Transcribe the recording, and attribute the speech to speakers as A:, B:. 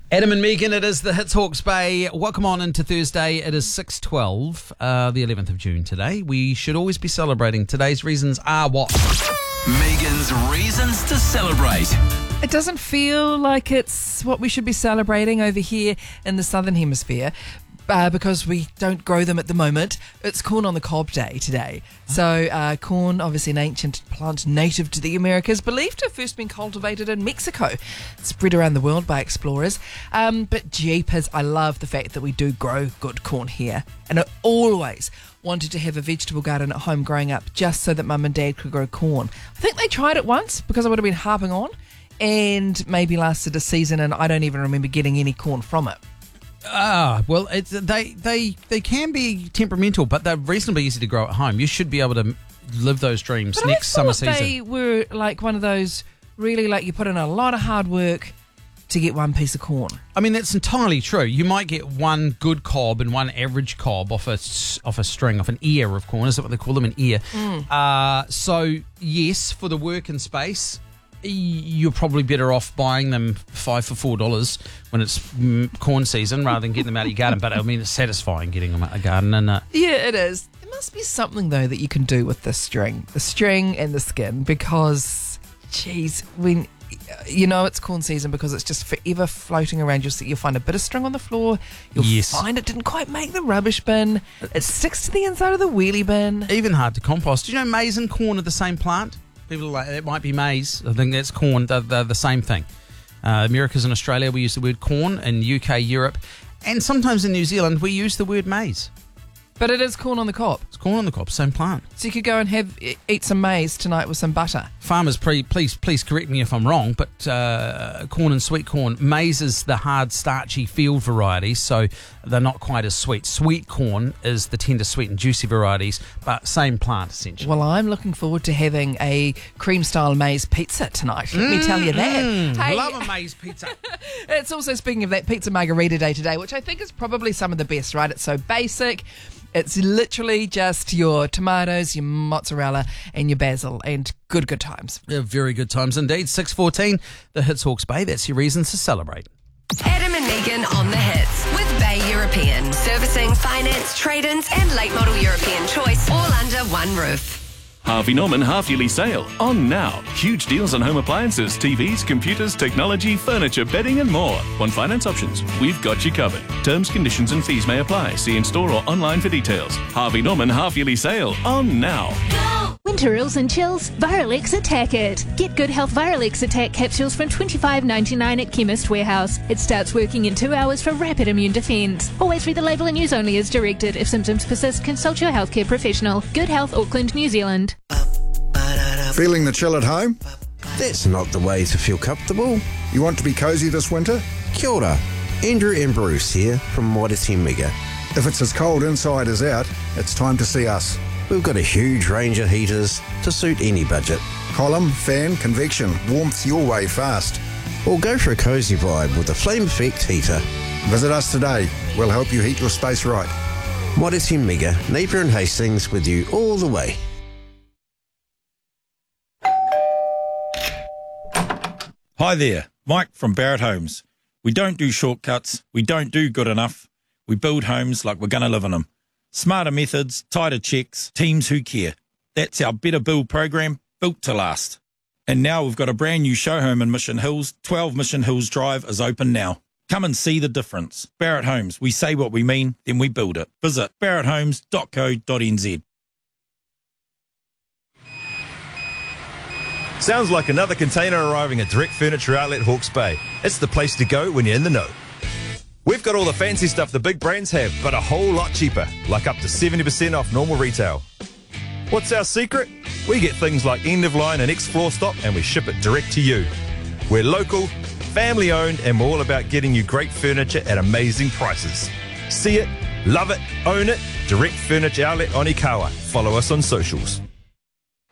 A: Adam and Megan, it is the Hits Hawke's Bay. Welcome on into Thursday. It is 6:12, the 11th of June today. We should always be celebrating. Today's reasons are what?
B: Megan's reasons to celebrate.
C: It doesn't feel like it's what we should be celebrating over here in the Southern Hemisphere. Because we don't grow them at the moment. It's Corn on the Cob Day today. So corn, obviously an ancient plant native to the Americas, believed to have first been cultivated in Mexico, spread around the world by explorers. But jeepers, I love the fact that we do grow good corn here. And I always wanted to have a vegetable garden at home growing up just so that mum and dad could grow corn. I think they tried it once because I would have been harping on and maybe lasted a season, and I don't even remember getting any corn from it.
A: Well, they can be temperamental, but they're reasonably easy to grow at home. You should be able to live those dreams
C: but
A: next summer season.
C: They were like one of those really like you put in a lot of hard work to get one piece of corn.
A: I mean, that's entirely true. You might get one good cob and one average cob off a string, off an ear of corn. Is that what they call them, an ear? So yes, for the work and space, you're probably better off buying them $5 for $4 when it's corn season rather than getting them out of your garden. But I mean, it's satisfying getting them out of the garden, isn't it?
C: Yeah, it is. There must be something though that you can do with the string and the skin, because, geez, when you know it's corn season, because it's just forever floating around. You'll find a bit of string on the floor. You'll find it didn't quite make the rubbish bin. It sticks to the inside of the wheelie bin.
A: Even hard to compost. Do you know maize and corn are the same plant? People are like, it might be maize. I think that's corn. They're the same thing. Americas and Australia, we use the word corn. In UK, Europe, and sometimes in New Zealand, we use the word maize.
C: But it is corn on the cob.
A: It's corn on the cob, same plant.
C: So you could go and eat some maize tonight with some butter.
A: Farmers, please correct me if I'm wrong, but corn and sweet corn, maize is the hard, starchy field varieties, so they're not quite as sweet. Sweet corn is the tender, sweet and juicy varieties, but same plant essentially.
C: Well, I'm looking forward to having a cream-style maize pizza tonight. Let me tell you that.
A: Hey. Love a maize pizza.
C: It's also, speaking of that, Pizza Margarita Day today, which I think is probably some of the best, right? It's so basic. It's literally just your tomatoes, your mozzarella, and your basil, and good times.
A: Yeah, very good times indeed. 6:14, the Hits Hawke's Bay. That's your reasons to celebrate.
D: Adam and Megan on the Hits with Bay European. Servicing, finance, trade-ins, and late model European choice, all under one roof.
B: Harvey Norman half-yearly sale on now. Huge deals on home appliances, TVs, computers, technology, furniture, bedding and more. On finance options, we've got you covered. Terms, conditions and fees may apply. See in store or online for details. Harvey Norman half-yearly sale on now.
E: Winter ills and chills, Viralex Attack It. Get Good Health Viralex Attack capsules from $25.99 at Chemist Warehouse. It starts working in 2 hours for rapid immune defence. Always read the label and use only as directed. If symptoms persist, consult your healthcare professional. Good Health, Auckland, New Zealand.
F: Feeling the chill at home?
G: That's not the way to feel comfortable.
F: You want to be cosy this winter?
G: Kia ora. Andrew and Bruce here from Modesty Mega.
F: If it's as cold inside as out, it's time to see us.
G: We've got a huge range of heaters to suit any budget.
F: Column, fan, convection, warmth your way fast.
G: Or go for a cosy vibe with a Flame Effect heater.
F: Visit us today. We'll help you heat your space right.
G: Modesty Mega, Napier and Hastings with you all the way.
H: Hi there, Mike from Barrett Homes. We don't do shortcuts, we don't do good enough. We build homes like we're going to live in them. Smarter methods, tighter checks, teams who care. That's our Better Build program, built to last. And now we've got a brand new show home in Mission Hills. 12 Mission Hills Drive is open now. Come and see the difference. Barrett Homes, we say what we mean, then we build it. Visit barretthomes.co.nz.
I: Sounds like another container arriving at Direct Furniture Outlet Hawke's Bay. It's the place to go when you're in the know. We've got all the fancy stuff the big brands have, but a whole lot cheaper, like up to 70% off normal retail. What's our secret? We get things like end-of-line and X-Floor stock, and we ship it direct to you. We're local, family-owned, and we're all about getting you great furniture at amazing prices. See it, love it, own it. Direct Furniture Outlet on Ikawa. Follow us on socials.